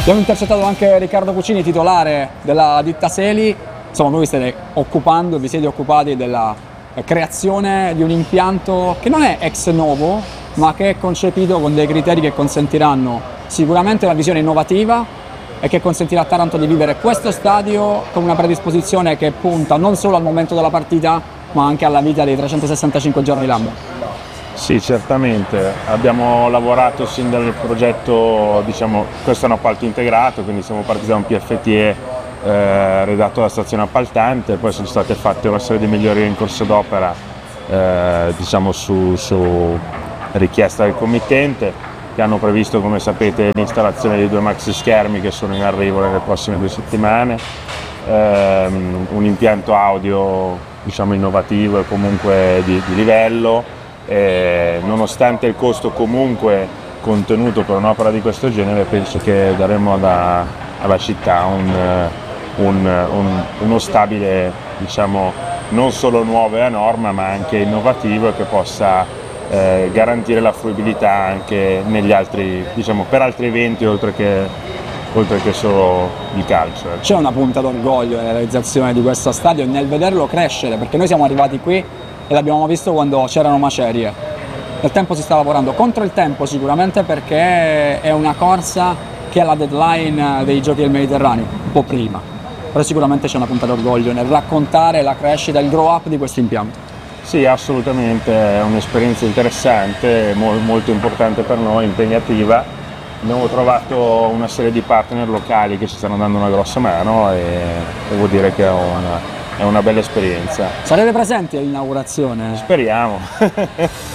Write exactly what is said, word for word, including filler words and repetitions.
Abbiamo intercettato anche Riccardo Cucini, titolare della ditta Seli. Insomma, voi vi state occupando, vi siete occupati della creazione di un impianto che non è ex novo, ma che è concepito con dei criteri che consentiranno sicuramente una visione innovativa e che consentirà a Taranto di vivere questo stadio con una predisposizione che punta non solo al momento della partita, ma anche alla vita dei trecentosessantacinque giorni l'anno. Sì, certamente. Abbiamo lavorato sin dal progetto, diciamo, questo è un appalto integrato, quindi siamo partiti da un P F T E eh, redatto dalla stazione appaltante, poi sono state fatte una serie di migliorie in corso d'opera, eh, diciamo su, su richiesta del committente, che hanno previsto, come sapete, l'installazione di due maxi schermi che sono in arrivo nelle prossime due settimane, ehm, un impianto audio, diciamo, innovativo e comunque di, di livello. E nonostante il costo comunque contenuto per un'opera di questo genere, penso che daremo da, alla città un, un, un, uno stabile, diciamo, non solo nuovo e a norma, ma anche innovativo e che possa eh, garantire la fruibilità anche negli altri, diciamo, per altri eventi oltre che, oltre che solo il calcio. C'è una punta d'orgoglio nella realizzazione di questo stadio e nel vederlo crescere, perché noi siamo arrivati qui e l'abbiamo visto quando c'erano macerie. Nel tempo si sta lavorando contro il tempo sicuramente, perché è una corsa che ha la deadline dei Giochi del Mediterraneo, un po' prima, però sicuramente c'è una punta d'orgoglio nel raccontare la crescita, il grow up di questo impianto. Sì, assolutamente, è un'esperienza interessante, molto importante per noi, impegnativa. Abbiamo trovato una serie di partner locali che ci stanno dando una grossa mano e devo dire che è una È una bella esperienza. Sarete presenti all'inaugurazione? Speriamo.